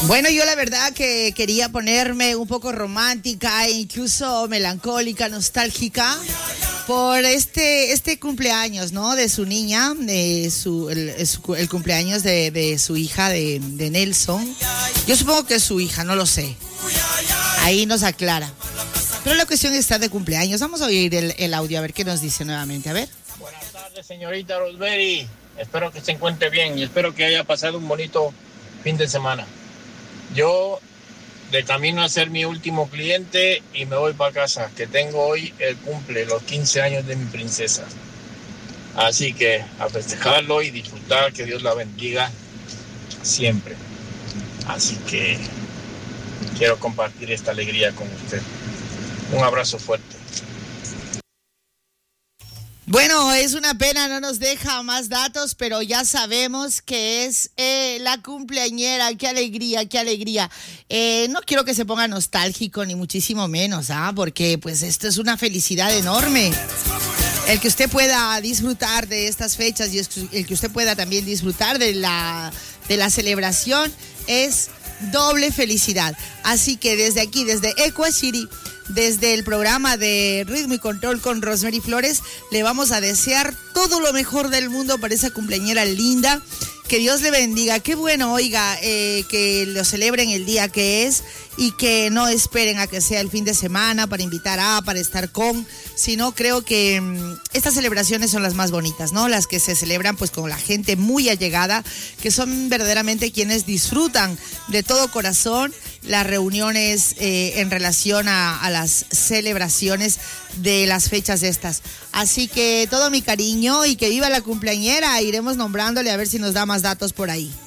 Bueno, yo la verdad que quería ponerme un poco romántica e incluso melancólica, nostálgica por este cumpleaños, ¿no? De su niña, el cumpleaños de su hija, de Nelson. Yo supongo que es su hija, no lo sé. Ahí nos aclara. Pero la cuestión está de cumpleaños. Vamos a oír el audio, a ver qué nos dice nuevamente. A ver. Buenas tardes, señorita Rosemary. Espero que se encuentre bien y espero que haya pasado un bonito fin de semana. Yo de camino a ser mi último cliente y me voy para casa, que tengo hoy el cumple, los 15 años de mi princesa. Así que a festejarlo y disfrutar, que Dios la bendiga siempre. Así que quiero compartir esta alegría con usted. Un abrazo fuerte. Bueno, es una pena, no nos deja más datos, pero ya sabemos que es la cumpleañera. ¡Qué alegría, qué alegría! No quiero que se ponga nostálgico, ni muchísimo menos, porque pues esto es una felicidad enorme. El que usted pueda disfrutar de estas fechas y el que usted pueda también disfrutar de la celebración es doble felicidad. Así que desde aquí, desde Equa City, desde el programa de Ritmo y Control con Rosemary Flores, le vamos a desear todo lo mejor del mundo para esa cumpleañera linda. Que Dios le bendiga. Qué bueno, oiga, que lo celebren el día que es y que no esperen a que sea el fin de semana para invitar para estar con, sino creo que estas celebraciones son las más bonitas, ¿no? Las que se celebran pues con la gente muy allegada, que son verdaderamente quienes disfrutan de todo corazón las reuniones en relación a las celebraciones de las fechas estas. Así que todo mi cariño y que viva la cumpleañera. Iremos nombrándole a ver si nos da más datos por ahí.